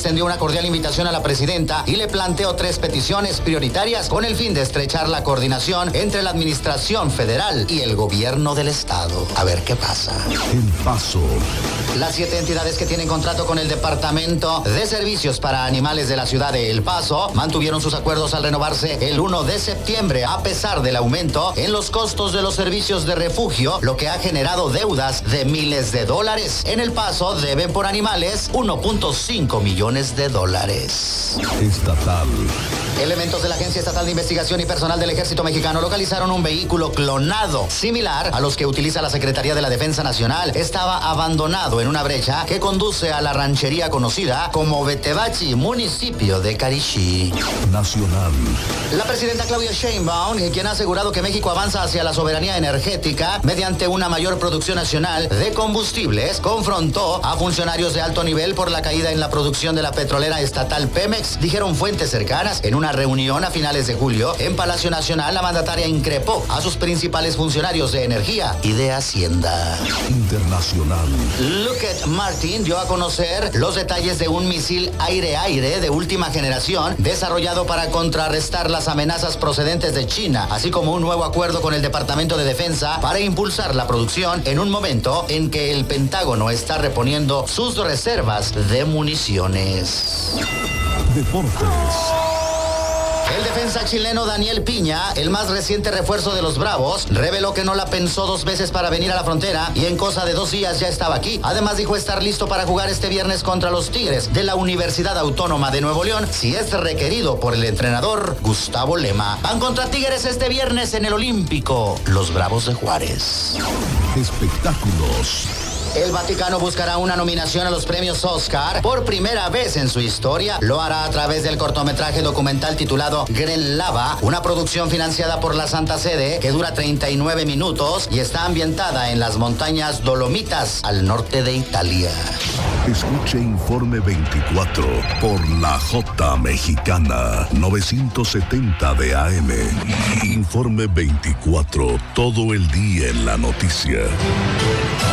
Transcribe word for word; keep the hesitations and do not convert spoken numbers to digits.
extendió una cordial invitación a la presidenta y le planteó tres peticiones prioritarias con el fin de estrechar la coordinación entre la administración federal y el gobierno del estado. A ver qué pasa. El Paso. Las siete entidades que tienen contrato con el Departamento de Servicios para Animales de la ciudad de El Paso mantuvieron sus acuerdos al renovarse el primero de septiembre, a pesar del aumento en los costos de los servicios de refugio, lo que ha generado deudas de miles de dólares. En El Paso deben por animales uno punto cinco millones de dólares. Estatal. Elementos de la Agencia Estatal de Investigación y personal del Ejército Mexicano localizaron un vehículo clonado, similar a los que utiliza la Secretaría de la Defensa Nacional. Estaba abandonado en una brecha que conduce a la ranchería conocida como Betebachi, municipio de Carixí. Nacional. La presidenta Claudia Sheinbaum, quien ha asegurado que México avanza hacia la soberanía energética mediante una mayor producción nacional de combustibles, confrontó a funcionarios de alto nivel por la caída en la producción de la petrolera estatal Pemex. Dijeron fuentes cercanas. En una reunión a finales de julio en Palacio Nacional, la mandataria increpó a sus principales funcionarios de energía y de Hacienda. Internacional. Lockheed Martin dio a conocer los detalles de un misil aire-aire de última generación desarrollado para contrarrestar las amenazas procedentes de China, así como un nuevo acuerdo con el Departamento de Defensa para impulsar la producción en un momento en que el Pentágono está reponiendo sus reservas de municiones. Deportes. El defensa chileno Daniel Piña, el más reciente refuerzo de los Bravos, reveló que no la pensó dos veces para venir a la frontera y en cosa de dos días ya estaba aquí. Además dijo estar listo para jugar este viernes contra los Tigres de la Universidad Autónoma de Nuevo León si es requerido por el entrenador Gustavo Lema. Van contra Tigres este viernes en el Olímpico, los Bravos de Juárez. Espectáculos. El Vaticano buscará una nominación a los premios Oscar por primera vez en su historia. Lo hará a través del cortometraje documental titulado Grenlava, una producción financiada por la Santa Sede que dura treinta y nueve minutos y está ambientada en las montañas Dolomitas al norte de Italia. Escuche Informe veinticuatro por la J Mexicana novecientos setenta de A M. Informe veinticuatro, todo el día en la noticia.